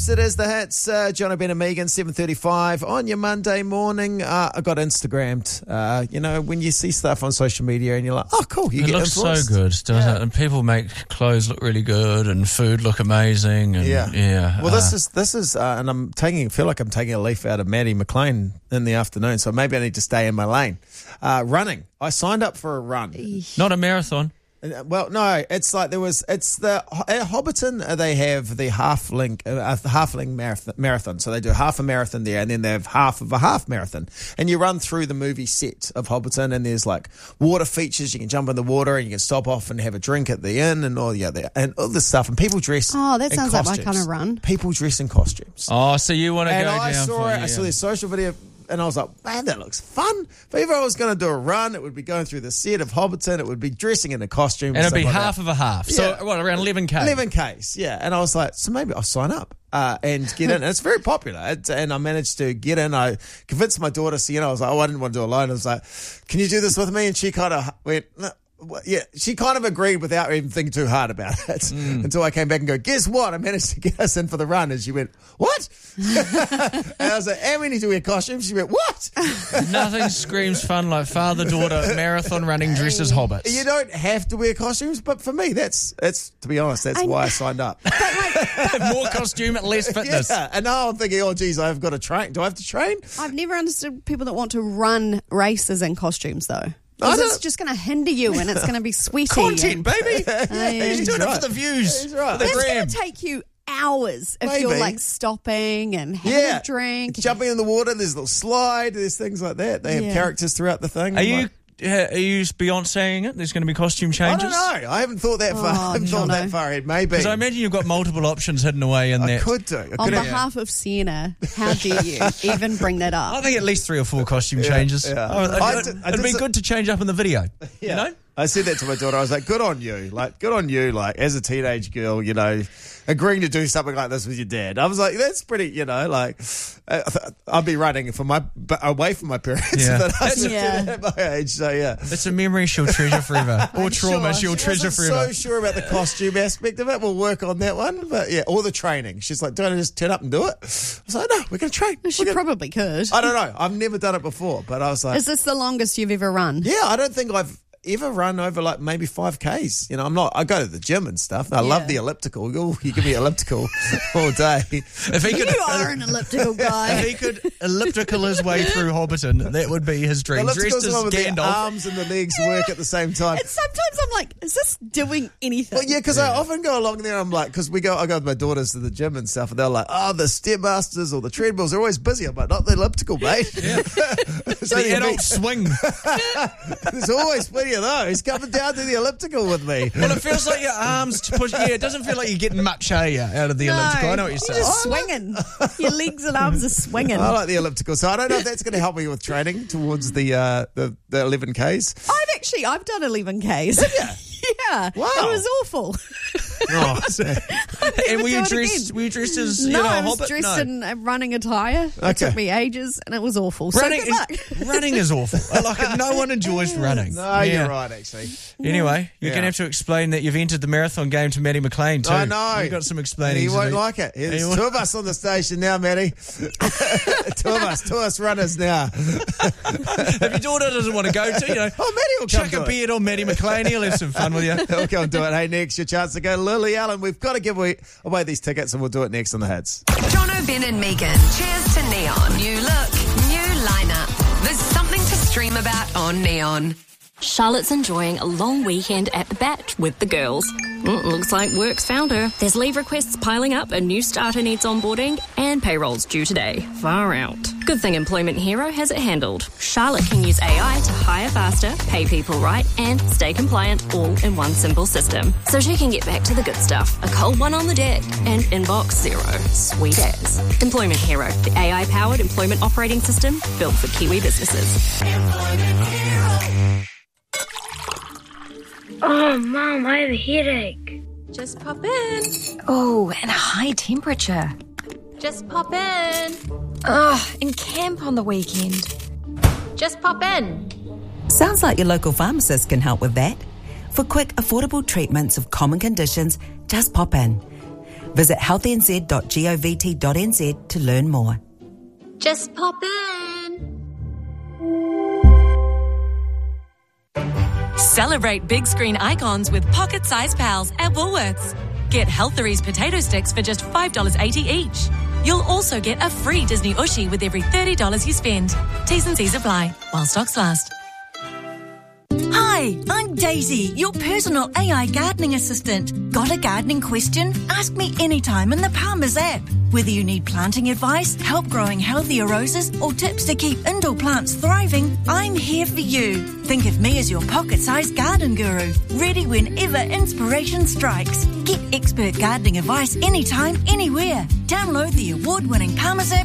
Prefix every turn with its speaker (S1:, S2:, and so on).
S1: It is the hits, John Ben and Megan, 7:35 on your Monday morning. I got Instagrammed. When you see stuff on social media and you're like, oh, cool, you
S2: it
S1: get
S2: looks
S1: influenced.
S2: so good, doesn't it? And people make clothes look really good and food look amazing. And
S1: Well, this is, and feel like I'm taking a leaf out of Maddie McLean in the afternoon, so maybe I need to stay in my lane. Running. I signed up for a run.
S2: Not a marathon.
S1: Well, no, it's like at Hobbiton, they have the halfling marathon. So they do half a marathon there, and then they have half of a half marathon. And you run through the movie set of Hobbiton, and there's like water features. You can jump in the water, and you can stop off and have a drink at the inn, and all this stuff. And people dress.
S3: Oh, that
S1: in
S3: sounds
S1: costumes.
S3: like my kind of run.
S1: People dress in costumes.
S2: Oh, so you want to go down
S1: I saw this social video. And I was like, man, that looks fun. But if I was going to do a run, it would be going through the set of Hobbiton. It would be dressing in a costume.
S2: And it'd be
S1: like
S2: half of a half. So,
S1: Yeah.
S2: what, around 11K?
S1: 11Ks, yeah. And I was like, so maybe I'll sign up and get in. And it's very popular. And I managed to get in. I convinced my daughter, I was like, I didn't want to do it alone. I was like, can you do this with me? And she kind of went, no. Yeah, she kind of agreed without even thinking too hard about it until I came back and go, guess what? I managed to get us in for the run. And she went, what? And I was like, and we need to wear costumes. She went, what?
S2: Nothing screams fun like father-daughter marathon running dressed as hobbits.
S1: You don't have to wear costumes, but for me, that's to be honest, that's why I signed up.
S2: More costume, less fitness.
S1: Yeah, and now I'm thinking, oh, geez, I've got to train. Do I have to train?
S3: I've never understood people that want to run races in costumes, though. Because it's just going to hinder you and it's going to be sweaty.
S2: Content, baby. He's doing it for the views.
S1: He's right.
S2: For the
S3: It's
S2: gram.
S3: going to take you hours if
S1: Maybe.
S3: you're like stopping and having a drink.
S1: Jumping in the water, there's a little slide, there's things like that. They have characters throughout the thing.
S2: Are you Beyonceing it? There's going to be costume changes?
S1: I don't know. I haven't thought that far. I haven't thought that far ahead. Maybe.
S2: Because I imagine you've got multiple options hidden away in
S1: I
S2: there.
S1: could do.
S3: On behalf of Sienna, how dare you even bring that up?
S2: I think at least 3 or 4 costume changes.
S1: yeah.
S2: It'd be good to change up in the video.
S1: Yeah.
S2: You know?
S1: I said that to my daughter. I was like, good on you. Like, as a teenage girl, agreeing to do something like this with your dad. I was like, that's pretty, I'd be running away from my parents.
S2: Yeah.
S1: But I was at my age, so yeah.
S2: It's a memory she'll treasure forever. Or trauma she'll treasure
S1: Wasn't
S2: forever.
S1: so sure about the costume aspect of it. We'll work on that one. But yeah, or the training. She's like, don't I just turn up and do it? I was like, no, we're going to train.
S3: She probably could.
S1: I don't know. I've never done it before, but I was like.
S3: Is this the longest you've ever run?
S1: Yeah, I don't think I've ever run over like maybe 5Ks. I go to the gym and stuff. I love the elliptical. Oh, you give me elliptical all day.
S2: If he could,
S3: You are an elliptical guy.
S2: If he could elliptical his way through Hobbiton, that would be his dream. Dressed
S1: Elliptical's
S2: as
S1: the one with the
S2: Gandalf.
S1: arms and the legs work at the same time.
S3: And sometimes I'm like, is this doing anything?
S1: Well, yeah, because I often go along there. I'm like, because I go with my daughters to the gym and stuff, and they're like, "Oh, the Stairmasters or the treadmills are always busy." I'm like, "Not the elliptical, mate." It's only
S2: The
S1: a
S2: adult
S1: bit-
S2: swing.
S1: There's always plenty of those coming down to the elliptical with me.
S2: Well, it feels like your arms to push. Yeah, it doesn't feel like you're getting much out of the elliptical. I know what you're saying.
S3: just swinging. Your legs and arms are swinging.
S1: I like the elliptical, so I don't know if that's going to help me with training towards the 11Ks.
S3: I've done 11Ks. Yeah.
S1: Wow.
S3: It was awful.
S2: Oh. And were you
S3: do it
S2: dressed as
S3: No, I
S2: a
S3: was
S2: hobbit?
S3: dressed
S2: No.
S3: in running attire. It
S1: Okay.
S3: took me ages and it was awful.
S2: Running,
S3: So good luck.
S2: running is awful. No one enjoys running.
S1: No, you're right, actually.
S2: Anyway, you're going to have to explain that you've entered the marathon game to Maddie McLean too.
S1: I know.
S2: You've got some explaining
S1: He
S2: to
S1: won't
S2: do.
S1: like it. There's 2 of us on the station now, Maddie. 2 of us runners now.
S2: If your daughter doesn't want to go to,
S1: Oh, Maddie will come
S2: chuck
S1: do
S2: a
S1: it.
S2: beard on Maddie McLean. He'll have some fun with you.
S1: He'll come do it. Hey, next, your chance to go to Lily Allen. We've got to give away these tickets, and we'll do it next on the Hits.
S4: Jono, Ben and Megan. Cheers to Neon. New look, new lineup. There's something to stream about on Neon.
S5: Charlotte's enjoying a long weekend at the Bat with the girls. Looks like work's found her. There's leave requests piling up, a new starter needs onboarding, and payroll's due today. Far out. Good thing Employment Hero has it handled. Charlotte can use AI to hire faster, pay people right, and stay compliant all in one simple system. So she can get back to the good stuff. A cold one on the deck and inbox 0. Sweet as. Employment Hero, the AI-powered employment operating system built for Kiwi businesses.
S6: Oh, Mom, I have a headache.
S7: Just pop in.
S8: Oh, and a high temperature.
S7: Just pop in.
S8: And camp on the weekend.
S7: Just pop in.
S9: Sounds like your local pharmacist can help with that. For quick, affordable treatments of common conditions, just pop in. Visit healthynz.govt.nz to learn more.
S7: Just pop in.
S10: Celebrate big screen icons with pocket-sized pals at Woolworths. Get Healtheries potato sticks for just $5.80 each. You'll also get a free Disney Ushi with every $30 you spend. T's and C's apply while stocks last.
S11: Hi, I'm Daisy, your personal AI gardening assistant. Got a gardening question? Ask me anytime in the Palmer's app. Whether you need planting advice, help growing healthier roses, or tips to keep indoor plants thriving, I'm here for you. Think of me as your pocket-sized garden guru, ready whenever inspiration strikes. Get expert gardening advice anytime, anywhere. Download the award-winning Palmer's app